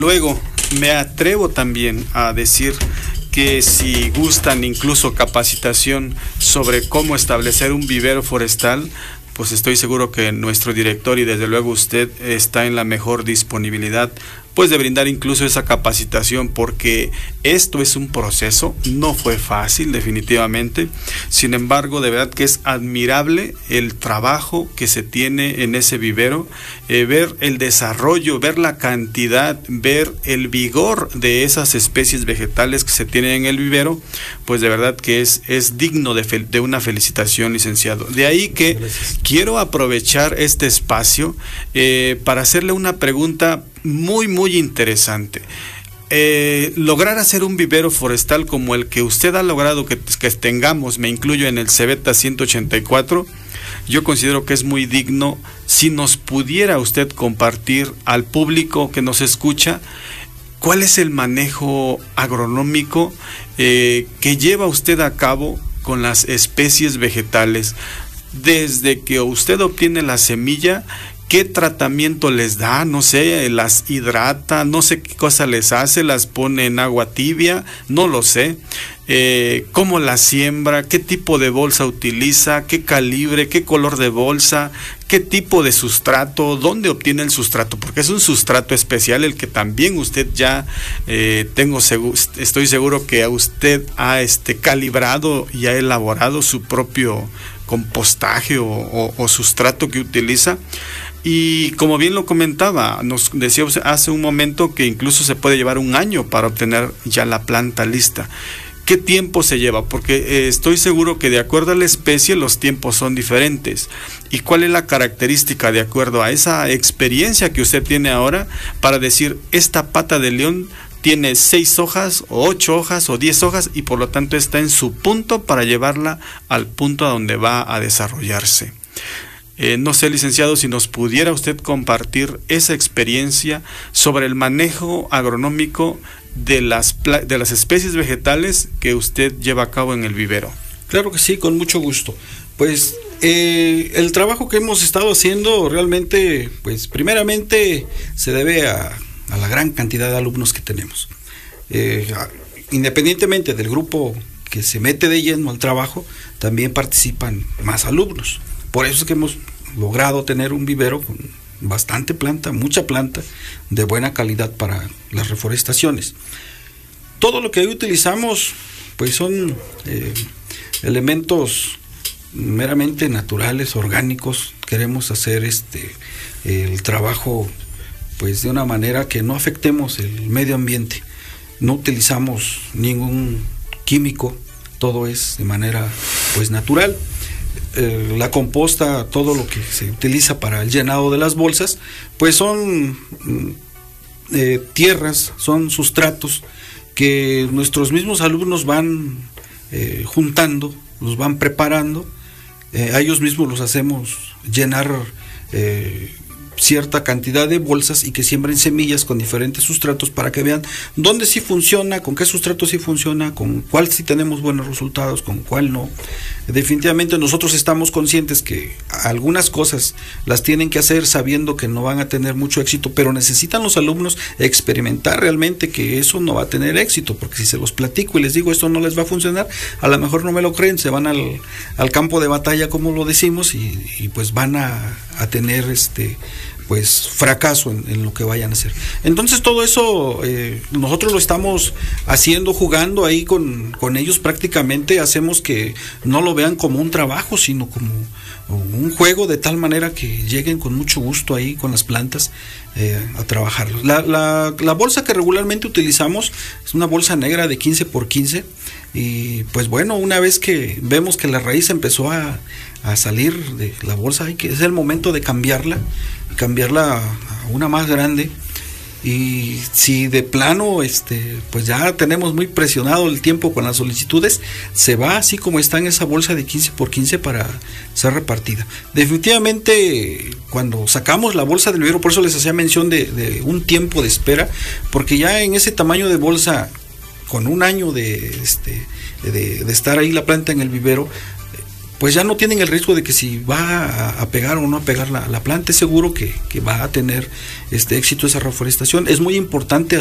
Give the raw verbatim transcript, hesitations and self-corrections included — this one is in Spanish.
Luego, me atrevo también a decir que si gustan incluso capacitación sobre cómo establecer un vivero forestal, pues estoy seguro que nuestro director y desde luego usted está en la mejor disponibilidad pues de brindar incluso esa capacitación, porque esto es un proceso, no fue fácil definitivamente. Sin embargo, de verdad que es admirable el trabajo que se tiene en ese vivero, eh, ver el desarrollo, ver la cantidad, ver el vigor de esas especies vegetales que se tienen en el vivero, pues de verdad que es, es digno de, fel- de una felicitación, licenciado. De ahí que Gracias. Quiero aprovechar este espacio eh, para hacerle una pregunta muy muy interesante. Eh, lograr hacer un vivero forestal como el que usted ha logrado que, que tengamos, me incluyo en el Cebeta ciento ochenta y cuatro, yo considero que es muy digno. Si nos pudiera usted compartir al público que nos escucha, ¿cuál es el manejo agronómico eh, que lleva usted a cabo con las especies vegetales? Desde que usted obtiene la semilla, ¿qué tratamiento les da? No sé, las hidrata, no sé qué cosa les hace, las pone en agua tibia, no lo sé. Eh, ¿Cómo la siembra? ¿Qué tipo de bolsa utiliza? ¿Qué calibre? ¿Qué color de bolsa? ¿Qué tipo de sustrato? ¿Dónde obtiene el sustrato? Porque es un sustrato especial el que también usted ya, eh, tengo seguro, estoy seguro que usted ha este, calibrado y ha elaborado su propio compostaje o, o, o sustrato que utiliza. Y como bien lo comentaba, nos decía hace un momento que incluso se puede llevar un año para obtener ya la planta lista. ¿Qué tiempo se lleva? Porque eh, estoy seguro que de acuerdo a la especie los tiempos son diferentes. ¿Y cuál es la característica de acuerdo a esa experiencia que usted tiene ahora para decir esta pata de león tiene seis hojas o ocho hojas o diez hojas y por lo tanto está en su punto para llevarla al punto a donde va a desarrollarse? Eh, no sé, licenciado, si nos pudiera usted compartir esa experiencia sobre el manejo agronómico de las, de las especies vegetales que usted lleva a cabo en el vivero. Claro que sí, con mucho gusto. Pues eh, el trabajo que hemos estado haciendo realmente, pues primeramente se debe a, a la gran cantidad de alumnos que tenemos. Eh, independientemente del grupo que se mete de lleno al trabajo, también participan más alumnos. Por eso es que hemos logrado tener un vivero con bastante planta, mucha planta, de buena calidad para las reforestaciones. Todo lo que hoy utilizamos, pues son eh, elementos meramente naturales, orgánicos. Queremos hacer este el trabajo pues de una manera que no afectemos el medio ambiente. No utilizamos ningún químico, todo es de manera pues natural. Eh, la composta, todo lo que se utiliza para el llenado de las bolsas, pues son eh, tierras, son sustratos que nuestros mismos alumnos van eh, juntando, los van preparando, eh, a ellos mismos los hacemos llenar eh, cierta cantidad de bolsas y que siembren semillas con diferentes sustratos para que vean dónde sí funciona, con qué sustrato sí funciona, con cuál sí tenemos buenos resultados, con cuál no. Definitivamente nosotros estamos conscientes que algunas cosas las tienen que hacer sabiendo que no van a tener mucho éxito, pero necesitan los alumnos experimentar realmente que eso no va a tener éxito, porque si se los platico y les digo esto no les va a funcionar, a lo mejor no me lo creen, se van al, al campo de batalla, como lo decimos, y, y pues van a, a tener este pues fracaso en, en lo que vayan a hacer. Entonces todo eso eh, nosotros lo estamos haciendo, jugando ahí con, con ellos prácticamente, hacemos que no lo vean como un trabajo, sino como un juego, de tal manera que lleguen con mucho gusto ahí con las plantas eh, a trabajarlos. La, la, la bolsa que regularmente utilizamos es una bolsa negra de quince por quince y pues bueno, una vez que vemos que la raíz empezó a, a salir de la bolsa, hay que, es el momento de cambiarla, cambiarla a una más grande. Y si de plano este pues ya tenemos muy presionado el tiempo con las solicitudes, se va así como está en esa bolsa de quince por quince para ser repartida. Definitivamente cuando sacamos la bolsa del vivero, por eso les hacía mención de, de un tiempo de espera, porque ya en ese tamaño de bolsa, con un año de, este, de, de estar ahí la planta en el vivero, pues ya no tienen el riesgo de que si va a, a pegar o no a pegar la, la planta, es seguro que, que va a tener este éxito esa reforestación. Es muy importante